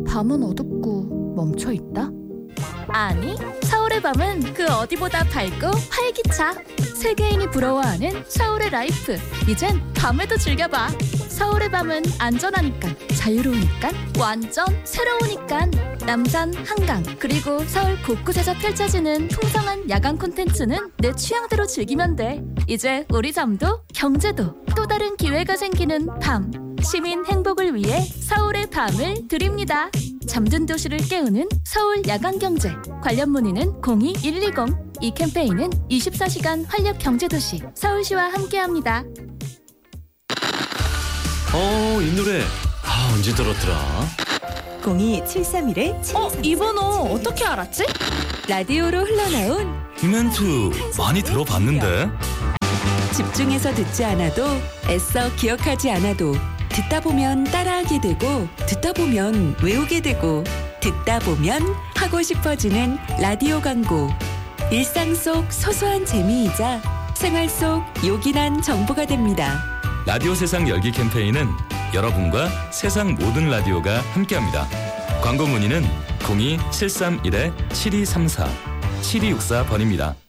밤은 어둡고 멈춰있다? 아니, 서울의 밤은 그 어디보다 밝고 활기차. 세계인이 부러워하는 서울의 라이프. 이젠 밤에도 즐겨봐. 서울의 밤은 안전하니까, 자유로우니까, 완전 새로우니까. 남산, 한강, 그리고 서울 곳곳에서 펼쳐지는 풍성한 야간 콘텐츠는 내 취향대로 즐기면 돼. 이제 우리 잠도 경제도 또 다른 기회가 생기는 밤. 시민 행복을 위해 서울의 밤을 드립니다. 잠든 도시를 깨우는 서울 야간경제. 관련 문의는 02-120. 이 캠페인은 24시간 활력경제도시 서울시와 함께합니다. 이 노래 언제 들었더라? 02-731-7234. 이 번호 어떻게 알았지? 라디오로 흘러나온 이 멘트 많이 들어봤는데? 집중해서 듣지 않아도 애써 기억하지 않아도 듣다 보면 따라하게 되고 듣다 보면 외우게 되고 듣다 보면 하고 싶어지는 라디오 광고. 일상 속 소소한 재미이자 생활 속 요긴한 정보가 됩니다. 라디오 세상 열기 캠페인은 여러분과 세상 모든 라디오가 함께합니다. 광고 문의는 02-731-7234, 7264번입니다.